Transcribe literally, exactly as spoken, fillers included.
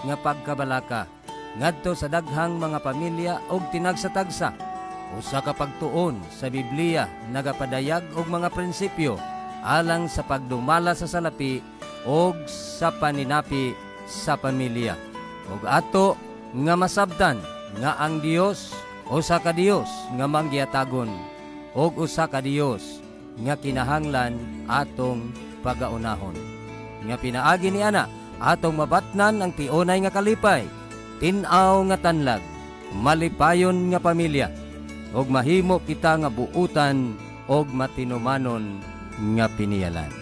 nga pagkabalaka ngadto sa daghang mga pamilya og tinagsatagsa. Usa ka pagtuon sa Biblia nagapadayag og mga prinsipyo alang sa pagdumala sa salapi og sa paninapi sa pamilya. Ug ato nga masabtan nga ang Dios usa ka Dios nga manggiyatagon og usa ka Dios nga kinahanglan atong pagaunahon. Nga pinaagi ni ana atong mabatnan ang tiunay nga kalipay, tin-aw nga tanlag, malipayon nga pamilya, ug mahimo kita nga buutan og matinumanon nga piniyalan.